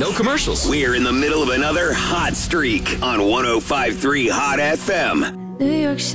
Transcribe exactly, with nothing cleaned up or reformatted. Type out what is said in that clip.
No commercials. We're in the middle of another hot streak on one oh five point three Hot F M. New York